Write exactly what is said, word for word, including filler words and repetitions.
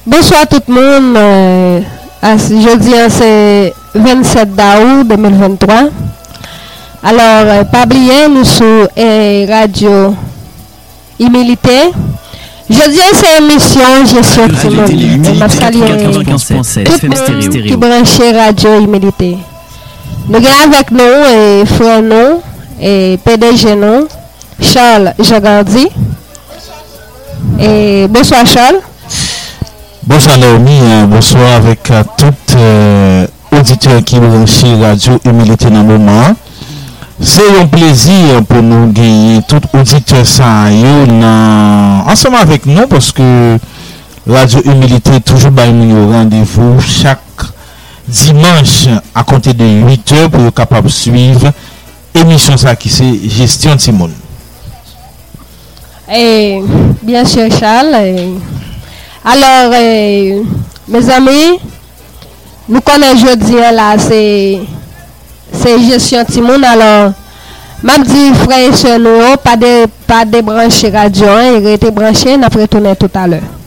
Bonsoir tout le monde. Euh, jeudi, c'est vingt-sept août deux mille vingt-trois. Alors, euh, pas oublier, nous sommes euh, Radio Humilité. Jeudi, c'est émission Gestion Timon. Et ma saluer tout le monde qui branche Radio Humilité. Nous avons avec nous et frère nous et P D G nous, Charles Jagardi. Et bonsoir Charles. Bonsoir Naomi, bonsoir avec euh, tout euh, auditeur qui branche Radio Humilité dans le moment. C'est un plaisir pour nous gagner tout auditeur ça ensemble avec nous parce que Radio Humilité toujours by nous rendez-vous chaque dimanche à compter de huit heures pour être capable de suivre émission ça qui c'est Gestion Timon. Et bien sûr Charles. Et... Alors, euh, mes amis, nous connaissons aujourd'hui là, c'est c'est Gestion Timon. Alors, même dit frère et soeur, nous pas de pas de brancher radio, il était branché, on a retourné tout à l'heure.